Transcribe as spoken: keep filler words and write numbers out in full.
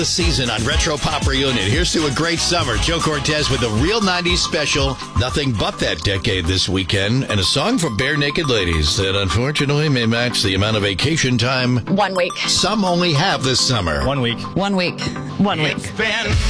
The season on Retro Pop Reunion. Here's to a great summer. Joe Cortez with a real nineties special, Nothing But That Decade this weekend, and a song from Bare Naked Ladies that unfortunately may match the amount of vacation time One week. some only have this summer. One week. One week. One week. It's been